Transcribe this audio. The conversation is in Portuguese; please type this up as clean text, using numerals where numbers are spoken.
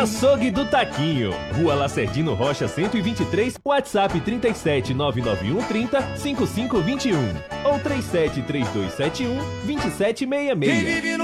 Açougue do Taquinho, Rua Lacerdino Rocha 123, WhatsApp 37 991 30 5521 ou 37 3271 2766.